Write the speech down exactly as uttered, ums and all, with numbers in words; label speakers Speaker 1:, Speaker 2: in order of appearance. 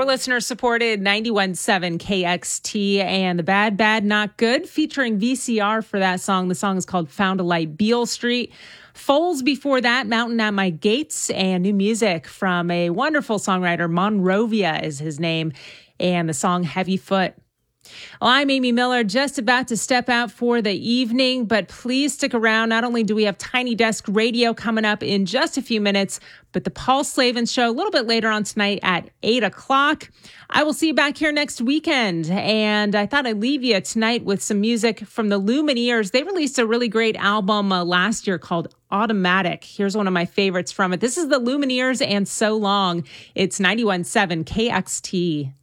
Speaker 1: We're listener-supported ninety-one point seven K X T and The Bad, Bad, Not Good, featuring V C R for that song. The song is called Found a Light, Beale Street. Foals before that, Mountain at My Gates, and new music from a wonderful songwriter, Monrovia is his name, and the song Heavy Foot. Well, I'm Amy Miller, just about to step out for the evening, but please stick around. Not only do we have Tiny Desk Radio coming up in just a few minutes, but the Paul Slavin Show a little bit later on tonight at eight o'clock. I will see you back here next weekend, and I thought I'd leave you tonight with some music from the Lumineers. They released a really great album uh, last year called Automatic. Here's one of my favorites from it. This is the Lumineers and So Long. It's ninety-one point seven K X T.